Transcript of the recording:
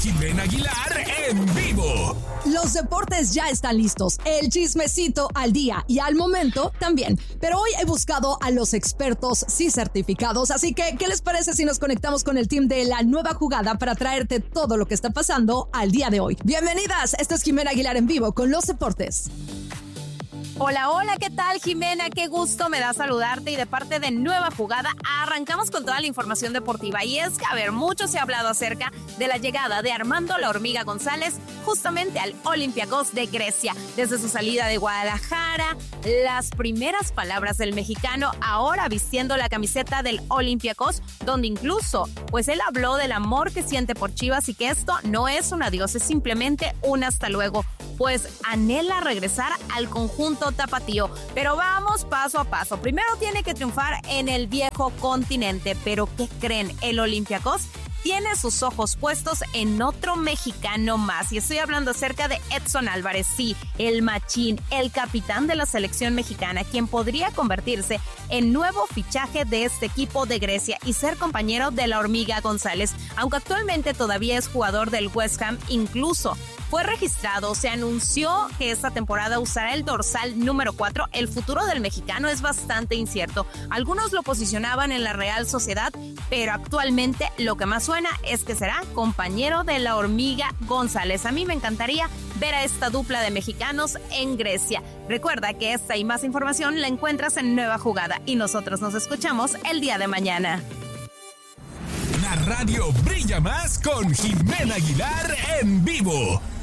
Jimena Aguilar en vivo. Los deportes ya están listos, el chismecito al día y al momento también. Pero hoy he buscado a los expertos sí certificados, así que ¿qué les parece si nos conectamos con el team de La Nueva Jugada para traerte todo lo que está pasando al día de hoy? Bienvenidas, esto es Jimena Aguilar en vivo con los deportes. Hola, hola, ¿qué tal, Jimena? Qué gusto me da saludarte y de parte de Nueva Jugada arrancamos con toda la información deportiva. Y es que, mucho se ha hablado acerca de la llegada de Armando La Hormiga González justamente al Olympiacos de Grecia. Desde su salida de Guadalajara, las primeras palabras del mexicano ahora vistiendo la camiseta del Olympiacos, donde incluso, pues él habló del amor que siente por Chivas y que esto no es un adiós, es simplemente un hasta luego. Pues anhela regresar al conjunto tapatío. Pero vamos paso a paso. Primero tiene que triunfar en el viejo continente. Pero ¿qué creen? El Olympiacos tiene sus ojos puestos en otro mexicano más. Y estoy hablando acerca de Edson Álvarez, sí, el machín, el capitán de la selección mexicana, quien podría convertirse en nuevo fichaje de este equipo de Grecia y ser compañero de La Hormiga González. Aunque actualmente todavía es jugador del West Ham, incluso fue registrado, se anunció que esta temporada usará el dorsal número 4. El futuro del mexicano es bastante incierto. Algunos lo posicionaban en la Real Sociedad, pero actualmente lo que más suena es que será compañero de La Hormiga González. A mí me encantaría ver a esta dupla de mexicanos en Grecia. Recuerda que esta y más información la encuentras en Nueva Jugada y nosotros nos escuchamos el día de mañana. La radio brilla más con Jimena Aguilar en vivo.